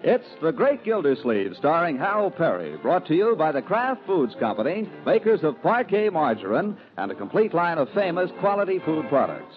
It's The Great Gildersleeve, starring Harold Perry, brought to you by the Kraft Foods Company, makers of Parquet margarine and a complete line of famous quality food products.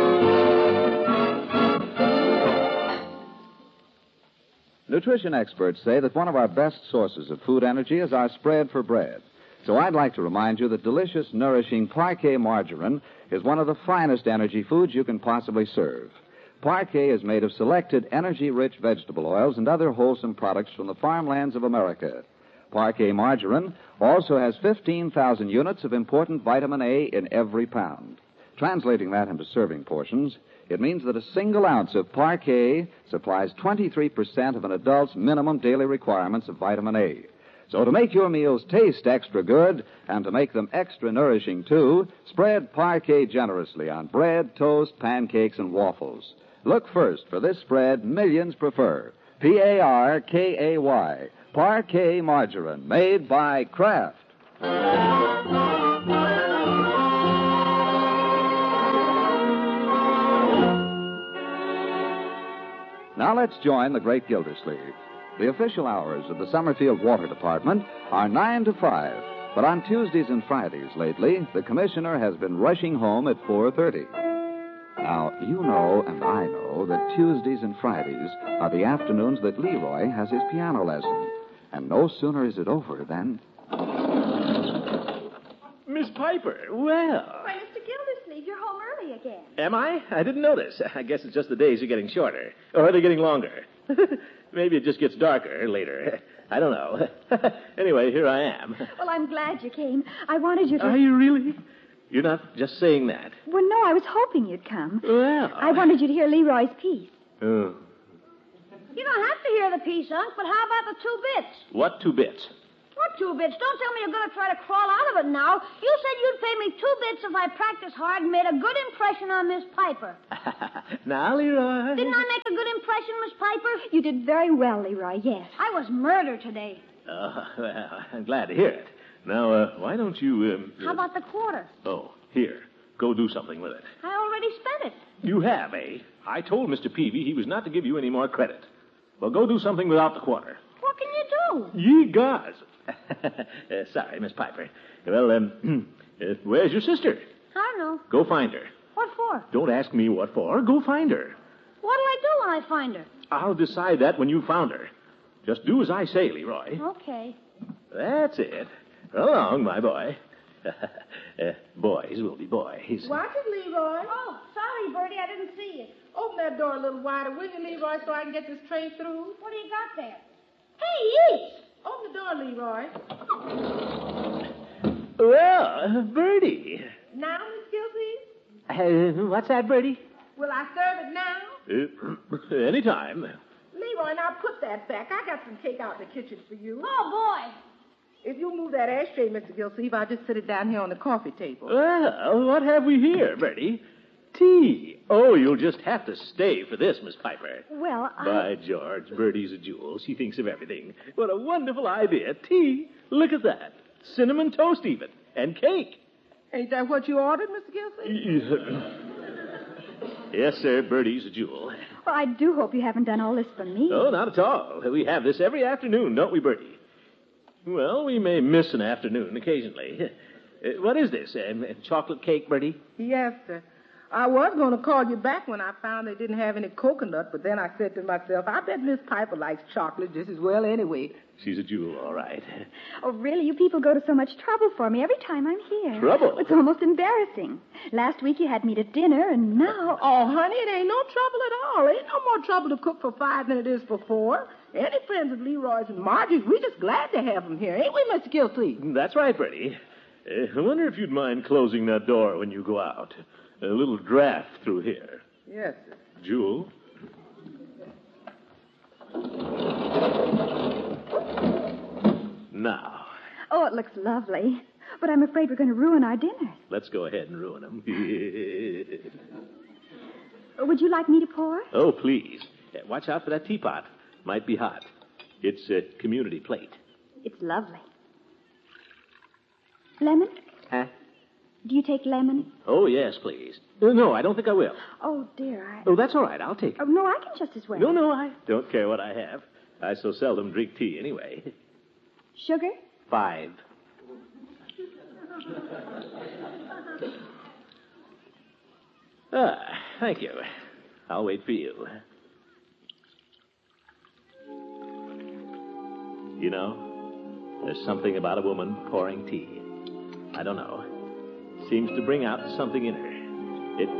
Nutrition experts say that one of our best sources of food energy is our spread for bread. So I'd like to remind you that delicious, nourishing Parquet margarine is one of the finest energy foods you can possibly serve. Parquet is made of selected energy-rich vegetable oils and other wholesome products from the farmlands of America. Parquet margarine also has 15,000 units of important vitamin A in every pound. Translating that into serving portions, it means that a single ounce of Parquet supplies 23% of an adult's minimum daily requirements of vitamin A. So to make your meals taste extra good and to make them extra nourishing, too, spread Parquet generously on bread, toast, pancakes, and waffles. Look first for this spread millions prefer. Parkay, Parquet margarine, made by Kraft. Now let's join the Great Gildersleeve. The official hours of the Summerfield Water Department are 9 to 5, but on Tuesdays and Fridays lately, the commissioner has been rushing home at 4:30. Now, you know and I know that Tuesdays and Fridays are the afternoons that Leroy has his piano lesson. And no sooner is it over than... Miss Piper, well... Why, Mr. Gildersleeve, you're home early again. Am I? I didn't notice. I guess it's just the days are getting shorter. Or are they getting longer? Maybe it just gets darker later. I don't know. Anyway, here I am. Well, I'm glad you came. I wanted you to... Are you really? You're not just saying that. Well, no, I was hoping you'd come. Well... I wanted you to hear Leroy's piece. Oh. You don't have to hear the piece, Unc, but how about the 2 bits? What 2 bits? What 2 bits? Don't tell me you're going to try to crawl out of it now. You said you'd pay me 2 bits if I practiced hard and made a good impression on Miss Piper. Now, Leroy... Didn't I make a good impression, Miss Piper? You did very well, Leroy, yes. I was murdered today. Well, I'm glad to hear it. Now, why don't you... How about the quarter? Oh, here. Go do something with it. I already spent it. You have, eh? I told Mr. Peavy he was not to give you any more credit. Well, go do something without the quarter. What can you do? Ye gods. Sorry, Miss Piper. Well, where's your sister? I don't know. Go find her. What for? Don't ask me what for. Go find her. What'll I do when I find her? I'll decide that when you found her. Just do as I say, Leroy. Okay. That's it. Run along, my boy. Boys will be boys. Watch it, Leroy. Oh, sorry, Bertie, I didn't see you. Open that door a little wider, will you, Leroy, so I can get this train through? What do you got there? Hey, Yeats! Open the door, Leroy. Well, Bertie. Now, Miss Gilsey? What's that, Bertie? Will I serve it now? Anytime. Leroy, now put that back. I got some cake out in the kitchen for you. Oh, boy. If you move that ashtray, Mr. Gilsey, I'll just sit it down here on the coffee table. Well, what have we here, Bertie? Tea. Oh, you'll just have to stay for this, Miss Piper. Well, By George, Bertie's a jewel. She thinks of everything. What a wonderful idea. Tea. Look at that. Cinnamon toast even. And cake. Ain't that what you ordered, Mr. Gilsey? Yes, sir, Bertie's a jewel. Well, I do hope you haven't done all this for me. Oh, not at all. We have this every afternoon, don't we, Bertie? Well, we may miss an afternoon occasionally. What is this? Chocolate cake, Bertie? Yes, sir. I was going to call you back when I found they didn't have any coconut, but then I said to myself, I bet Miss Piper likes chocolate just as well anyway. She's a jewel, all right. Oh, really? You people go to so much trouble for me every time I'm here. Trouble? It's almost embarrassing. Last week you had me to dinner, and now... Oh, honey, it ain't no trouble at all. Ain't no more trouble to cook for 5 than it is for 4. Any friends of Leroy's and Margie's, we're just glad to have them here, ain't we, Mr. Gilsey? That's right, Bertie. I wonder if you'd mind closing that door when you go out. A little draft through here. Yes, sir. Jewel. Now. Oh, it looks lovely. But I'm afraid we're going to ruin our dinner. Let's go ahead and ruin them. Would you like me to pour? Oh, please. Watch out for that teapot. Might be hot. It's a community plate. It's lovely. Lemon? Huh? Do you take lemon? Oh, yes, please. No, I don't think I will. Oh, dear. Oh, that's all right. I'll take it. Oh, no, I can just as well. No, I don't care what I have. I so seldom drink tea anyway. Sugar? 5. Thank you. I'll wait for you. You know, there's something about a woman pouring tea. I don't know. Seems to bring out something in her.